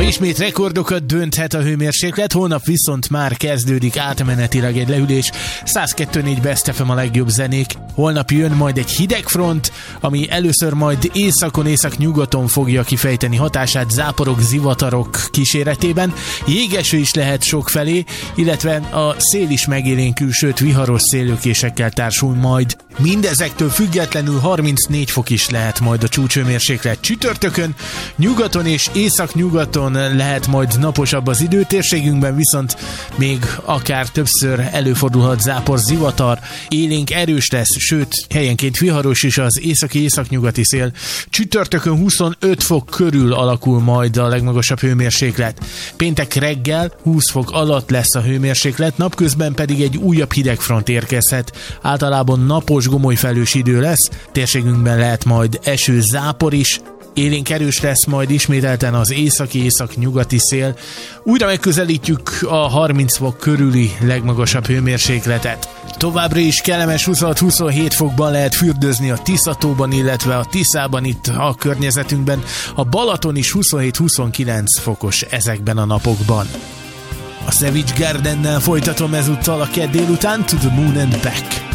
ismét rekordokat dönthet a hőmérséklet, holnap viszont már kezdődik átmenetileg egy leülés. 102.4 Best FM a legjobb zenék. Holnap jön majd egy hidegfront, ami először majd északon, északnyugaton fogja kifejteni hatását záporok, zivatarok kíséretében. Jégeső is lehet sokfelé, illetve a szél is megélénkül, sőt viharos széllökésekkel társul majd. Mindezektől függetlenül 34 fok is lehet majd a csúcshőmérséklet csütörtökön. Nyugaton és északnyugaton lehet majd naposabb az idő, térségünkben viszont még akár többször előfordulhat zápor, zivatar, élénk erős lesz, sőt helyenként viharos is az északi-északnyugati szél. Csütörtökön 25 fok körül alakul majd a legmagasabb hőmérséklet. Péntek reggel 20 fok alatt lesz a hőmérséklet, napközben pedig egy újabb hidegfront érkezhet. Általában napos, gomolyfelhős idő lesz, térségünkben lehet majd eső, zápor is, élénk erős lesz majd ismételten az északi-északnyugati szél. Újra megközelítjük a 30 fok körüli legmagasabb hőmérsékletet. Továbbra is kellemes 26-27 fokban lehet fürdőzni a Tiszatóban, illetve a Tiszában itt a környezetünkben. A Balaton is 27-29 fokos ezekben a napokban. A Savage Gardennel folytatom ezúttal a kedd délután, To the Moon and Back.